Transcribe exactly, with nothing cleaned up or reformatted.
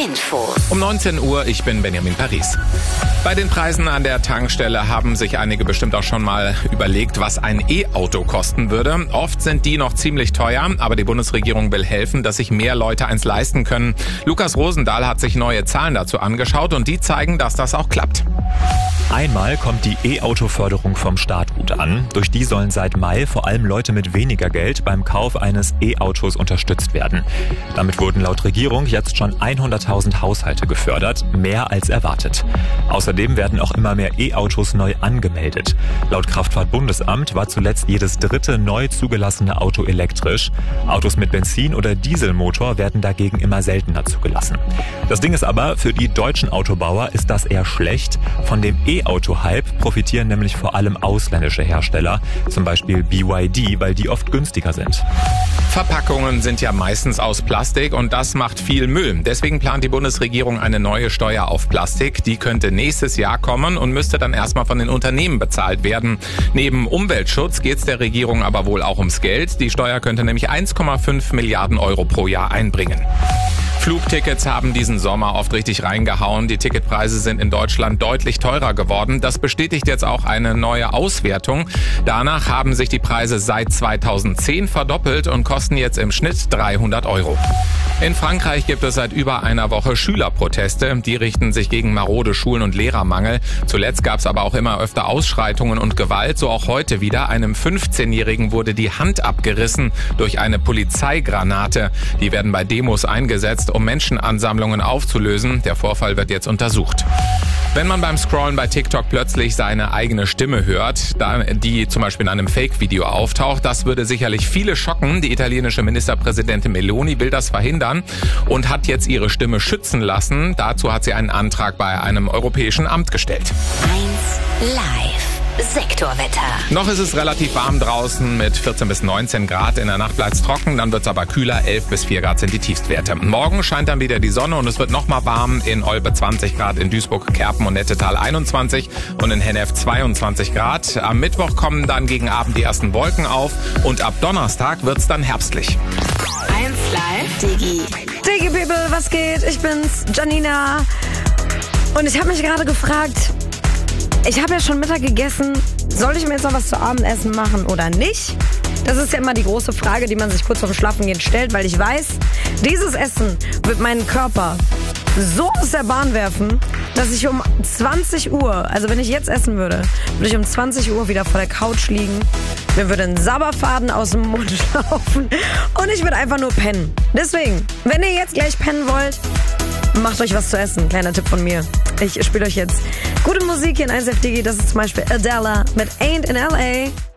Infos. Um neunzehn Uhr, ich bin Benjamin Paris. Bei den Preisen an der Tankstelle haben sich einige bestimmt auch schon mal überlegt, was ein E-Auto kosten würde. Oft sind die noch ziemlich teuer, aber die Bundesregierung will helfen, dass sich mehr Leute eins leisten können. Lukas Rosendahl hat sich neue Zahlen dazu angeschaut und die zeigen, dass das auch klappt. Einmal kommt die E-Auto-Förderung vom Staat gut an. Durch die sollen seit Mai vor allem Leute mit weniger Geld beim Kauf eines E-Autos unterstützt werden. Damit wurden laut Regierung jetzt schon hunderttausend Haushalte gefördert, mehr als erwartet. Außerdem werden auch immer mehr E-Autos neu angemeldet. Laut Kraftfahrtbundesamt war zuletzt jedes dritte neu zugelassene Auto elektrisch. Autos mit Benzin- oder Dieselmotor werden dagegen immer seltener zugelassen. Das Ding ist aber, für die deutschen Autobauer ist das eher schlecht. Von dem E-Auto-Hype profitieren nämlich vor allem ausländische Hersteller, zum Beispiel B Y D, weil die oft günstiger sind. Verpackungen sind ja meistens aus Plastik und das macht viel Müll. Deswegen plant die Bundesregierung eine neue Steuer auf Plastik. Die könnte nächstes Jahr kommen und müsste dann erstmal von den Unternehmen bezahlt werden. Neben Umweltschutz geht es der Regierung aber wohl auch ums Geld. Die Steuer könnte nämlich eins Komma fünf Milliarden Euro pro Jahr einbringen. Flugtickets haben diesen Sommer oft richtig reingehauen. Die Ticketpreise sind in Deutschland deutlich teurer geworden. Das bestätigt jetzt auch eine neue Auswertung. Danach haben sich die Preise seit zweitausendzehn verdoppelt und kosten jetzt im Schnitt dreihundert Euro. In Frankreich gibt es seit über einer Woche Schülerproteste. Die richten sich gegen marode Schulen und Lehrermangel. Zuletzt gab es aber auch immer öfter Ausschreitungen und Gewalt. So auch heute wieder. Einem fünfzehnjährigen wurde die Hand abgerissen durch eine Polizeigranate. Die werden bei Demos eingesetzt, um Menschenansammlungen aufzulösen. Der Vorfall wird jetzt untersucht. Wenn man beim Scrollen bei TikTok plötzlich seine eigene Stimme hört, die zum Beispiel in einem Fake-Video auftaucht, das würde sicherlich viele schocken. Die italienische Ministerpräsidentin Meloni will das verhindern und hat jetzt ihre Stimme schützen lassen. Dazu hat sie einen Antrag bei einem europäischen Amt gestellt. eins Live. Sektorwetter. Noch ist es relativ warm draußen mit vierzehn bis neunzehn Grad. In der Nacht bleibt es trocken, dann wird es aber kühler. elf bis vier Grad sind die Tiefstwerte. Morgen scheint dann wieder die Sonne und es wird nochmal warm. In Olpe zwanzig Grad, in Duisburg, Kerpen und Nettetal einundzwanzig und in Hennef zweiundzwanzig Grad. Am Mittwoch kommen dann gegen Abend die ersten Wolken auf und ab Donnerstag wird es dann herbstlich. eins Live. Digi. Digi People, was geht? Ich bin's, Janina. Und ich habe mich gerade gefragt, ich habe ja schon Mittag gegessen, soll ich mir jetzt noch was zu Abendessen machen oder nicht? Das ist ja immer die große Frage, die man sich kurz vorm Schlafengehen stellt, weil ich weiß, dieses Essen wird meinen Körper so aus der Bahn werfen, dass ich um zwanzig Uhr, also wenn ich jetzt essen würde, würde ich um zwanzig Uhr wieder vor der Couch liegen, mir würde ein Sabberfaden aus dem Mund laufen und ich würde einfach nur pennen. Deswegen, wenn ihr jetzt gleich pennen wollt, macht euch was zu essen. Kleiner Tipp von mir. Ich spiele euch jetzt gute Musik hier in eins Live Digi. Das ist zum Beispiel Adele mit Ain't in L A.